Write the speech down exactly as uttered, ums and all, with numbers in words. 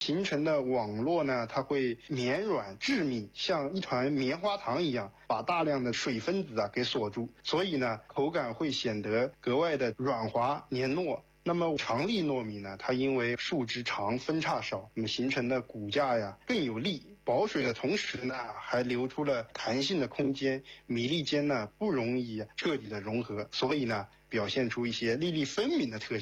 形成的网络呢，它会绵软致密，像一团棉花糖一样，把大量的水分子啊给锁住，所以呢，口感会显得格外的软滑黏糯。那么长粒糯米呢，它因为树枝长分叉少，那么形成的骨架呀更有力，保水的同时呢，还留出了弹性的空间，米粒间呢不容易彻底的融合，所以呢表现出一些粒粒分明的特性。